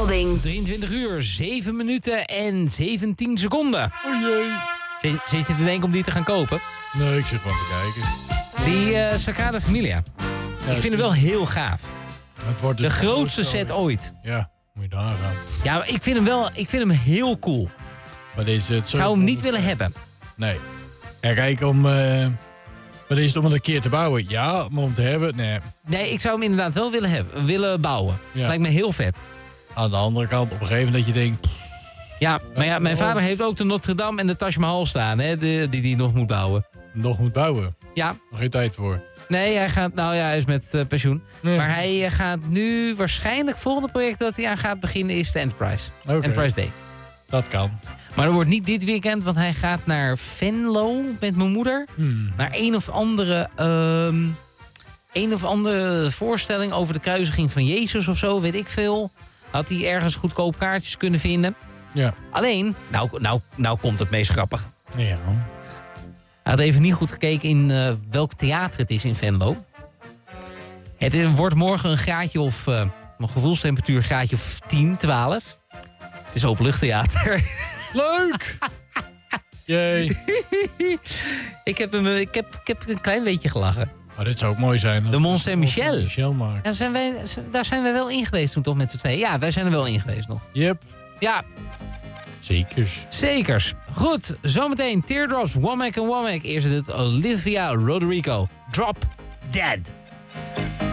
melding. 23 uur, 7 minuten en 17 seconden. O jee. Zit je te denken om die te gaan kopen? Nee, ik zit gewoon te kijken. Die Sagrada Familia. Ja, Ik vind hem wel heel gaaf. Het wordt De dus grootste set ooit. Ja, moet je daar gaan. Ja, maar ik vind hem heel cool. Maar deze, het Ik zou hem niet willen hebben. Nee. Ja, kijk, maar deze is om het een keer te bouwen. Ja, maar om te hebben, nee. Nee, ik zou hem inderdaad wel willen bouwen. Ja. Lijkt me heel vet. Aan de andere kant, op een gegeven moment dat je denkt... Ja, maar ja, mijn vader heeft ook de Notre Dame en de Taj Mahal staan, hè, die nog moet bouwen. Nog moet bouwen. Ja. Nog geen tijd voor. Nee, hij is met pensioen. Ja. Maar hij gaat nu waarschijnlijk, het volgende project dat hij aan gaat beginnen is de Enterprise. Oké. Enterprise Day. Dat kan. Maar dat wordt niet dit weekend, want hij gaat naar Venlo met mijn moeder. Naar een of andere voorstelling over de kruisiging van Jezus of zo, weet ik veel. Had hij ergens goedkoop kaartjes kunnen vinden. Ja. Alleen, nou komt het meest grappig. Ja. Hij had even niet goed gekeken in welk theater het is in Venlo. Wordt morgen een graadje of, een gevoelstemperatuur graadje of 10, 12. Het is openluchttheater. Leuk! Jee. Ik heb een klein beetje gelachen. Maar dit zou ook mooi zijn. De Mont Saint-Michel. Michel maakt. Ja, daar zijn wij wel in geweest toen toch met z'n tweeën. Ja, wij zijn er wel in geweest nog. Yep. Ja, zekers. Goed, zometeen Teardrops, Womack en Womack. Eerst dit Olivia Rodrigo. Drop Dead.